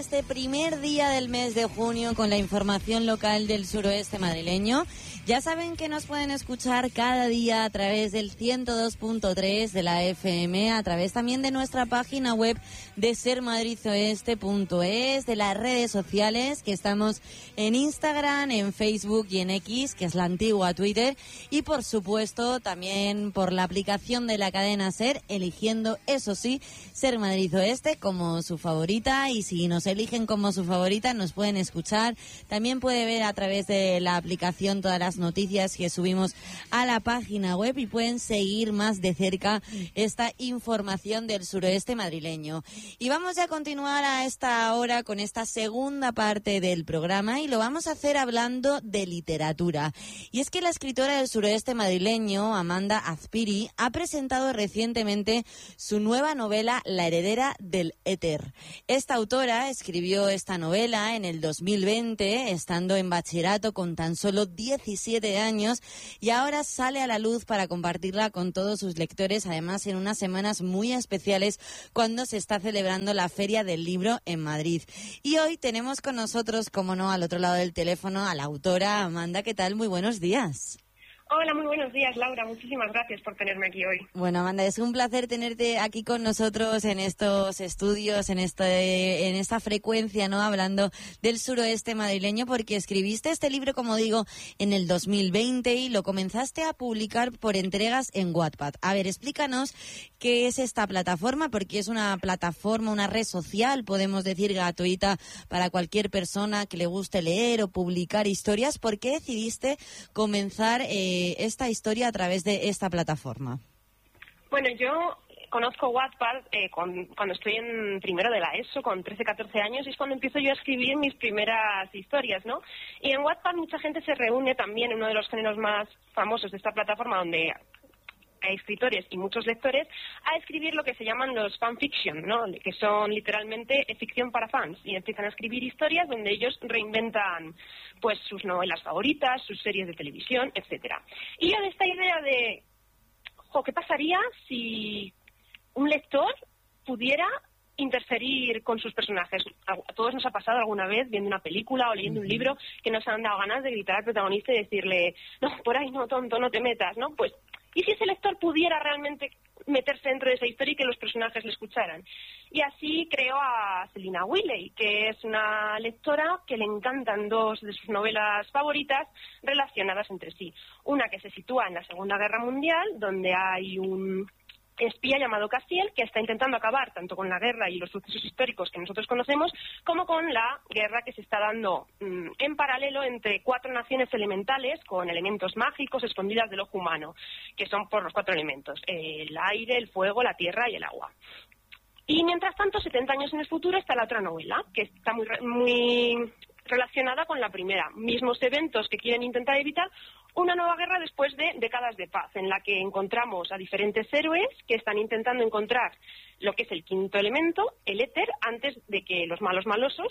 Este primer día del mes de junio con la información local del suroeste madrileño. Ya saben que nos pueden escuchar cada día a través del 102.3 de la FM, a través también de nuestra página web de sermadrizoeste.es, de las redes sociales, que estamos en Instagram, en Facebook y en X, que es la antigua Twitter, y por supuesto también por la aplicación de la cadena SER, eligiendo, eso sí, Ser Madrid Oeste como su favorita, y si nos eligen como su favorita nos pueden escuchar. También puede ver a través de la aplicación todas las noticias que subimos a la página web y pueden seguir más de cerca esta información del suroeste madrileño. Y vamos ya a continuar a esta hora con esta segunda parte del programa, y lo vamos a hacer hablando de literatura. Y es que la escritora del suroeste madrileño, Amanda Azpiri, ha presentado recientemente su nueva novela La heredera del éter. Esta autora escribió esta novela en el 2020, estando en bachillerato con tan solo 17 años, y ahora sale a la luz para compartirla con todos sus lectores, además en unas semanas muy especiales cuando se está celebrando la Feria del Libro en Madrid. Y hoy tenemos con nosotros, como no, al otro lado del teléfono, a la autora. Amanda, ¿qué tal? Muy buenos días. Hola, muy buenos días, Laura. Muchísimas gracias por tenerme aquí hoy. Bueno, Amanda, es un placer tenerte aquí con nosotros en estos estudios, en esta frecuencia, ¿no? Hablando del suroeste madrileño, porque escribiste este libro, como digo, en el 2020 y lo comenzaste a publicar por entregas en Wattpad. A ver, explícanos qué es esta plataforma, porque es una plataforma, una red social, podemos decir, gratuita para cualquier persona que le guste leer o publicar historias. ¿Por qué decidiste comenzar esta historia a través de esta plataforma? Bueno, yo conozco Wattpad cuando estoy en primero de la ESO, con 13, 14 años, y es cuando empiezo yo a escribir mis primeras historias, ¿no? Y en Wattpad mucha gente se reúne también, uno de los géneros más famosos de esta plataforma, donde hay escritores y muchos lectores, a escribir lo que se llaman los fanfiction, ¿no? Que son literalmente ficción para fans, y empiezan a escribir historias donde ellos reinventan pues sus novelas favoritas, sus series de televisión, etcétera. Y yo de esta idea de ¿qué pasaría si un lector pudiera interferir con sus personajes? A todos nos ha pasado alguna vez viendo una película o leyendo un libro que nos han dado ganas de gritar al protagonista y decirle, no, por ahí no, tonto, no te metas, ¿no? Pues, ¿y si ese lector pudiera realmente meterse dentro de esa historia y que los personajes le escucharan? Y así creo a Selina Willey, que es una lectora que le encantan dos de sus novelas favoritas relacionadas entre sí. Una que se sitúa en la Segunda Guerra Mundial, donde hay un espía llamado Castiel que está intentando acabar tanto con la guerra y los sucesos históricos que nosotros conocemos, como con la guerra que se está dando en paralelo entre 4 naciones elementales con elementos mágicos escondidas del ojo humano, que son por los 4 elementos: el aire, el fuego, la tierra y el agua. Y mientras tanto, 70 años en el futuro, está la otra novela, que está muy relacionada con la primera. Mismos eventos que quieren intentar evitar una nueva guerra después de décadas de paz, en la que encontramos a diferentes héroes que están intentando encontrar lo que es el quinto elemento, el éter, antes de que los malos malosos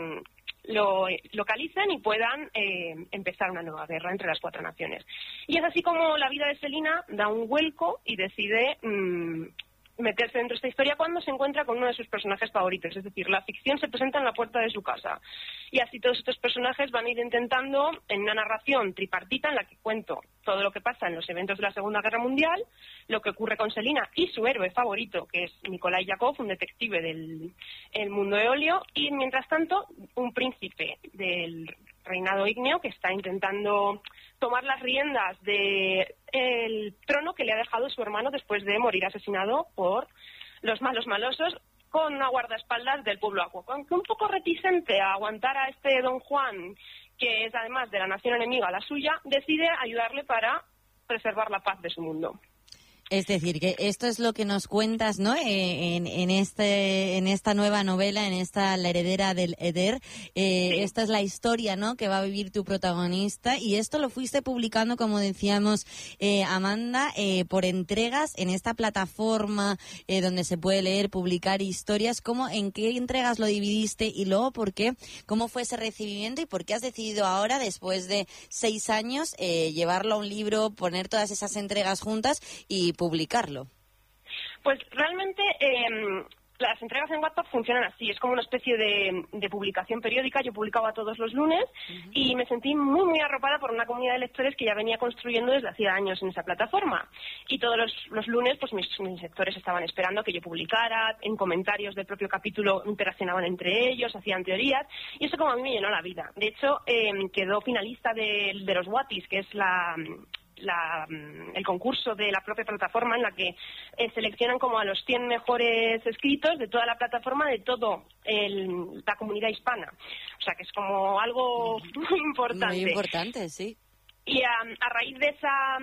lo localicen y puedan empezar una nueva guerra entre las 4 naciones. Y es así como la vida de Selina da un vuelco y decide meterse dentro de esta historia cuando se encuentra con uno de sus personajes favoritos. Es decir, la ficción se presenta en la puerta de su casa. Y así todos estos personajes van a ir intentando, en una narración tripartita en la que cuento todo lo que pasa en los eventos de la Segunda Guerra Mundial, lo que ocurre con Selina y su héroe favorito, que es Nikolai Yakov, un detective del mundo eolio, y mientras tanto un príncipe del reinado ígneo que está intentando tomar las riendas del trono que le ha dejado su hermano después de morir asesinado por los malos malosos, con una guardaespaldas del pueblo Aquo, aunque un poco reticente a aguantar a este don Juan, que es además de la nación enemiga la suya, decide ayudarle para preservar la paz de su mundo. Es decir, que esto es lo que nos cuentas, ¿no? En esta nueva novela, en esta La heredera del éter. Sí. Esta es la historia, ¿no?, que va a vivir tu protagonista, y esto lo fuiste publicando, como decíamos, Amanda, por entregas en esta plataforma donde se puede leer, publicar historias. ¿En qué entregas lo dividiste y luego por qué? ¿Cómo fue ese recibimiento y por qué has decidido ahora, después de 6 años, llevarlo a un libro, poner todas esas entregas juntas y publicarlo? Pues realmente las entregas en Wattpad funcionan así, es como una especie de publicación periódica. Yo publicaba todos los lunes y me sentí muy, muy arropada por una comunidad de lectores que ya venía construyendo desde hacía años en esa plataforma. Y todos los lunes, pues mis lectores estaban esperando que yo publicara, en comentarios del propio capítulo interaccionaban entre ellos, hacían teorías, y eso como a mí me llenó la vida. De hecho, quedó finalista de los Watties, que es el concurso de la propia plataforma en la que seleccionan como a los 100 mejores escritos de toda la plataforma, de toda la comunidad hispana. O sea que es como algo muy importante. Muy importante, sí. Y a raíz de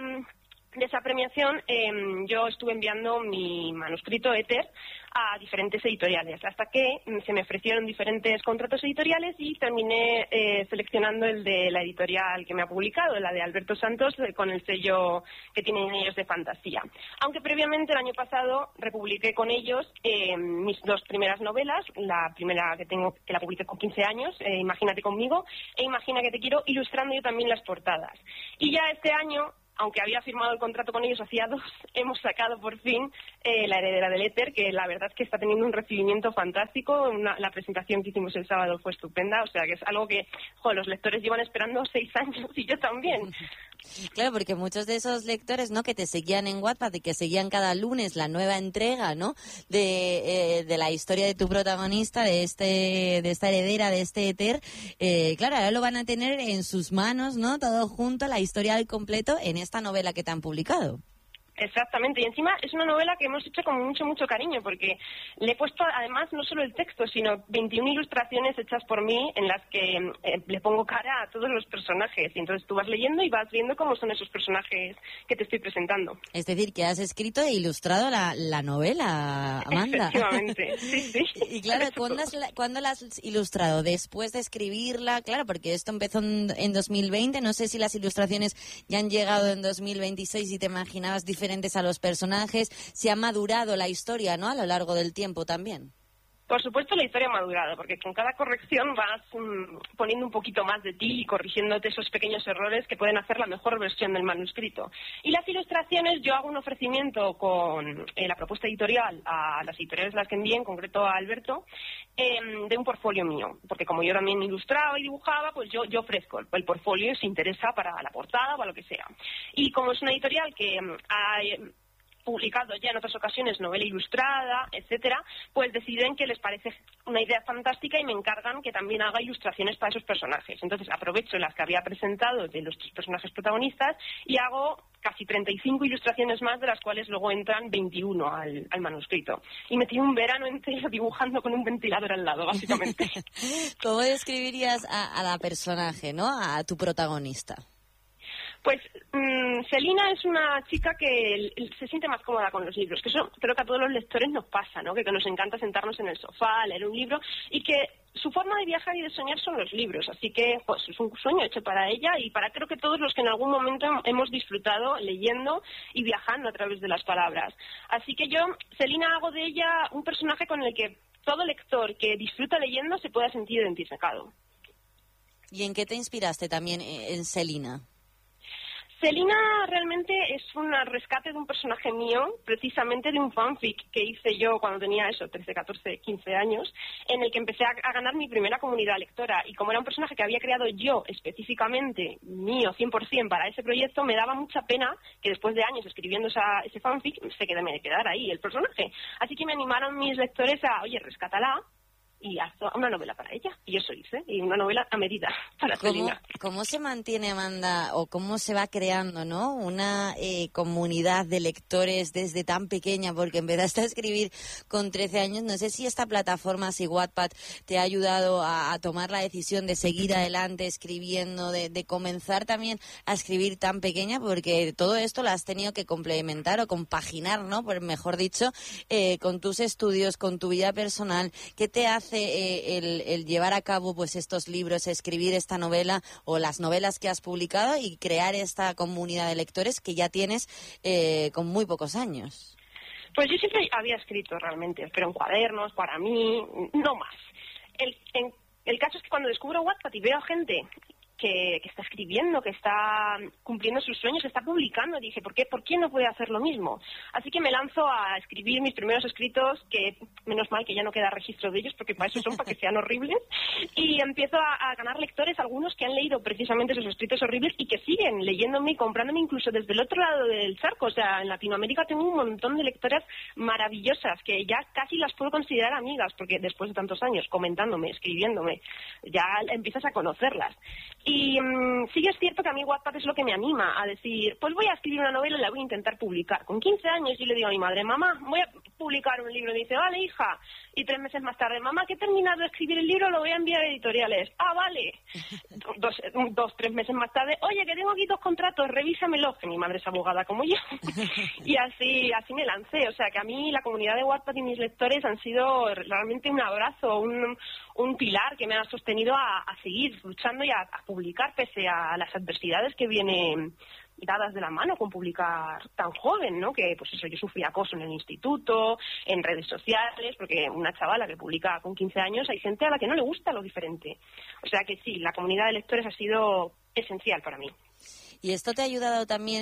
esa premiación, yo estuve enviando mi manuscrito Éter a diferentes editoriales, hasta que se me ofrecieron diferentes contratos editoriales y terminé seleccionando el de la editorial que me ha publicado, la de Alberto Santos, con el sello que tienen ellos de fantasía. Aunque previamente, el año pasado, republiqué con ellos mis 2 primeras novelas, la primera que la publiqué con 15 años, Imagínate conmigo, e Imagina que te quiero, ilustrando yo también las portadas. Y ya este año, aunque había firmado el contrato con ellos hacía 2, hemos sacado por fin La heredera del éter, que la verdad es que está teniendo un recibimiento fantástico. La presentación que hicimos el sábado fue estupenda, o sea que es algo que los lectores llevan esperando 6 años y yo también. Claro, porque muchos de esos lectores, ¿no?, que te seguían en Wattpad y que seguían cada lunes la nueva entrega, ¿no?, de la historia de tu protagonista, de esta heredera, de este éter, claro, ahora lo van a tener en sus manos, ¿no?, todo junto, la historia al completo en esta novela que te han publicado. Exactamente, y encima es una novela que hemos hecho con mucho, mucho cariño, porque le he puesto además no solo el texto, sino 21 ilustraciones hechas por mí en las que le pongo cara a todos los personajes, y entonces tú vas leyendo y vas viendo cómo son esos personajes que te estoy presentando. Es decir, que has escrito e ilustrado la novela, Amanda. Efectivamente, sí. Y claro, ¿cuándo la has ilustrado? ¿Después de escribirla? Claro, porque esto empezó en 2020, no sé si las ilustraciones ya han llegado en 2026 y te imaginabas diferentes a los personajes, si ha madurado la historia, ¿no?, a lo largo del tiempo también. Por supuesto, la historia ha madurado, porque con cada corrección vas poniendo un poquito más de ti y corrigiéndote esos pequeños errores que pueden hacer la mejor versión del manuscrito. Y las ilustraciones, yo hago un ofrecimiento con la propuesta editorial a las editoriales las que envié, en concreto a Alberto, de un portfolio mío, porque como yo también ilustraba y dibujaba, pues yo ofrezco el portfolio si interesa para la portada o para lo que sea. Y como es una editorial que ha publicado ya en otras ocasiones novela ilustrada, etcétera, pues deciden que les parece una idea fantástica y me encargan que también haga ilustraciones para esos personajes. Entonces aprovecho las que había presentado de los 3 personajes protagonistas y hago casi 35 ilustraciones más, de las cuales luego entran 21 al manuscrito. Y me tiré un verano entero dibujando con un ventilador al lado, básicamente. ¿Cómo describirías a la personaje, ¿no?, a tu protagonista? Pues Selina es una chica que se siente más cómoda con los libros, que eso creo que a todos los lectores nos pasa, ¿no?, que nos encanta sentarnos en el sofá, leer un libro, y que su forma de viajar y de soñar son los libros, así que pues es un sueño hecho para ella y para creo que todos los que en algún momento hemos disfrutado leyendo y viajando a través de las palabras. Así que yo, Selina, hago de ella un personaje con el que todo lector que disfruta leyendo se pueda sentir identificado. ¿Y en qué te inspiraste también en Selina? Selina realmente es un rescate de un personaje mío, precisamente de un fanfic que hice yo cuando tenía 13, 14, 15 años, en el que empecé a ganar mi primera comunidad lectora. Y como era un personaje que había creado yo específicamente, mío, 100% para ese proyecto, me daba mucha pena que después de años escribiendo ese fanfic me quedara ahí el personaje. Así que me animaron mis lectores a, oye, rescátala y haz una novela para ella. Y eso hice, y una novela a medida para Selina. ¿Cómo se mantiene, Amanda, o cómo se va creando, ¿no?, una comunidad de lectores desde tan pequeña? Porque empezaste a escribir con 13 años. No sé si esta plataforma, si Wattpad, te ha ayudado a tomar la decisión de seguir adelante escribiendo, de comenzar también a escribir tan pequeña, porque todo esto lo has tenido que complementar o compaginar, ¿no?, por mejor dicho, con tus estudios, con tu vida personal. ¿Qué te hace el llevar a cabo pues estos libros, escribir esta novela o las novelas que has publicado y crear esta comunidad de lectores que ya tienes con muy pocos años? Pues yo siempre había escrito realmente, pero en cuadernos, para mí, no más. El caso es que cuando descubro Wattpad y veo a gente que está escribiendo, que está cumpliendo sus sueños, que está publicando. Dije, ¿por qué no puede hacer lo mismo? Así que me lanzo a escribir mis primeros escritos, que menos mal que ya no queda registro de ellos, porque para eso son, para que sean horribles, y empiezo a ganar lectores, algunos que han leído precisamente esos escritos horribles y que siguen leyéndome y comprándome incluso desde el otro lado del charco. O sea, en Latinoamérica tengo un montón de lectoras maravillosas que ya casi las puedo considerar amigas, porque después de tantos años comentándome, escribiéndome, ya empiezas a conocerlas. Y sí es cierto que a mí Wattpad es lo que me anima a decir, pues voy a escribir una novela y la voy a intentar publicar. Con 15 años yo le digo a mi madre, mamá, voy a publicar un libro. Y dice, vale, hija. Y 3 meses más tarde, mamá, que he terminado de escribir el libro, lo voy a enviar a editoriales. Ah, vale. 3 meses más tarde, oye, que tengo aquí 2 contratos, revísamelos. Que mi madre es abogada como yo. Y así me lancé. O sea, que a mí la comunidad de Wattpad y mis lectores han sido realmente un abrazo, un pilar que me ha sostenido a seguir luchando y a publicar pese a las adversidades que vienen dadas de la mano con publicar tan joven, ¿no? Que pues eso, yo sufrí acoso en el instituto, en redes sociales, porque una chavala que publica con 15 años, hay gente a la que no le gusta lo diferente. O sea que sí, la comunidad de lectores ha sido esencial para mí. Y esto te ha ayudado también,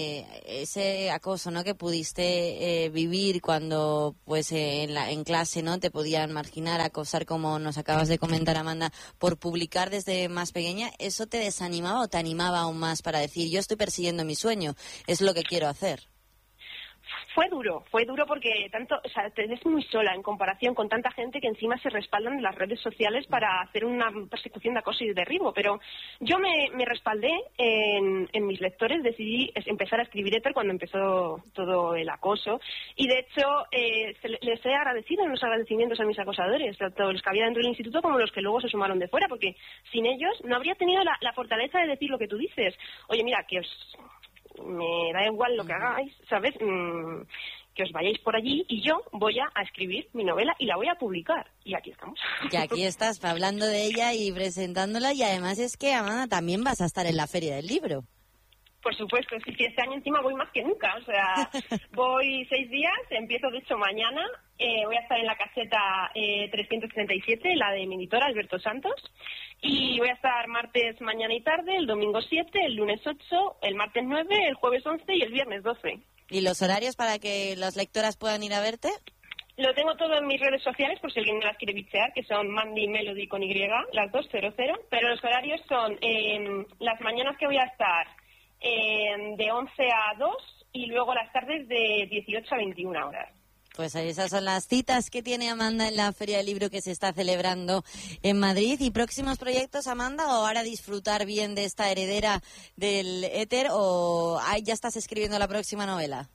ese acoso, ¿no?, que pudiste vivir cuando, pues, en clase, ¿no?, te podían marginar, acosar, como nos acabas de comentar, Amanda, por publicar desde más pequeña. ¿Eso te desanimaba o te animaba aún más para decir, yo estoy persiguiendo mi sueño, es lo que quiero hacer? Fue duro porque te ves muy sola en comparación con tanta gente que encima se respaldan de las redes sociales para hacer una persecución de acoso y de derribo. Pero yo me respaldé en mis lectores, decidí empezar a escribir éter cuando empezó todo el acoso. Y de hecho, les he agradecido en los agradecimientos a mis acosadores, tanto los que había dentro del instituto como los que luego se sumaron de fuera, porque sin ellos no habría tenido la fortaleza de decir lo que tú dices. Oye, mira, que me da igual lo que hagáis, ¿sabes? Que os vayáis por allí y yo voy a escribir mi novela y la voy a publicar. Y aquí estamos. Y aquí estás hablando de ella y presentándola, y además es que, Amanda, también vas a estar en la Feria del Libro. Por supuesto, sí, este año encima voy más que nunca, o sea, voy 6 días, empiezo de hecho mañana, voy a estar en la caseta 337, la de mi editora, Alberto Santos, y voy a estar martes, mañana y tarde, el domingo 7, el lunes 8, el martes 9, el jueves 11 y el viernes 12. ¿Y los horarios para que las lectoras puedan ir a verte? Lo tengo todo en mis redes sociales, por si alguien me las quiere bichear, que son Mandy Melody con Y, las 200, pero los horarios son las mañanas que voy a estar de 11 a 2 y luego las tardes de 18 a 21 horas. Pues esas son las citas que tiene Amanda en la Feria del Libro que se está celebrando en Madrid. ¿Y próximos proyectos, Amanda, o ahora disfrutar bien de esta heredera del éter, o ya estás escribiendo la próxima novela?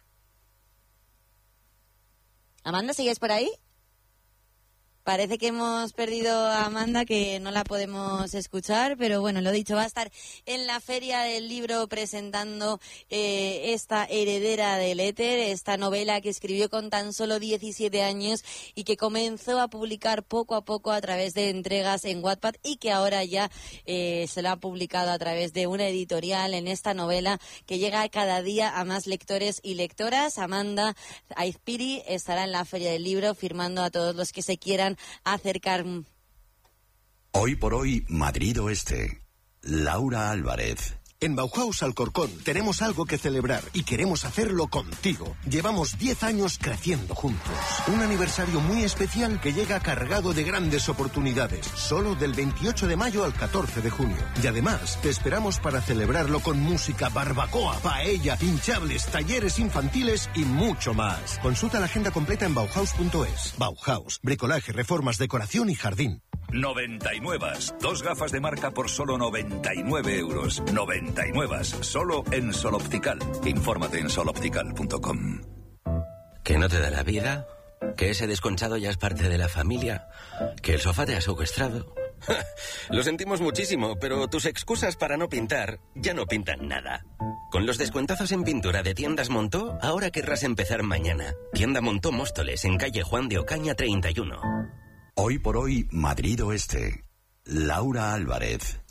Amanda, ¿sigues por ahí? Parece que hemos perdido a Amanda, que no la podemos escuchar, pero bueno, lo dicho, va a estar en la Feria del Libro presentando esta heredera del éter, esta novela que escribió con tan solo 17 años y que comenzó a publicar poco a poco a través de entregas en Wattpad, y que ahora ya se la ha publicado a través de una editorial en esta novela que llega cada día a más lectores y lectoras. Amanda Aizpiri estará en la Feria del Libro firmando a todos los que se quieran acercar. Hoy por hoy, Madrid Oeste. Laura Álvarez. En Bauhaus Alcorcón tenemos algo que celebrar y queremos hacerlo contigo. Llevamos 10 años creciendo juntos. Un aniversario muy especial que llega cargado de grandes oportunidades. Solo del 28 de mayo al 14 de junio. Y además, te esperamos para celebrarlo con música, barbacoa, paella, hinchables, talleres infantiles y mucho más. Consulta la agenda completa en Bauhaus.es. Bauhaus, bricolaje, reformas, decoración y jardín. 99. 2 gafas de marca por solo 99 euros. 99. Solo en Sol Optical. Infórmate en soloptical.com. ¿Que no te da la vida? ¿Que ese desconchado ya es parte de la familia? ¿Que el sofá te ha secuestrado? Lo sentimos muchísimo, pero tus excusas para no pintar ya no pintan nada. Con los descuentazos en pintura de Tiendas Montó, ahora querrás empezar mañana. Tienda Montó Móstoles, en calle Juan de Ocaña 31. Hoy por hoy, Madrid Oeste. Laura Álvarez.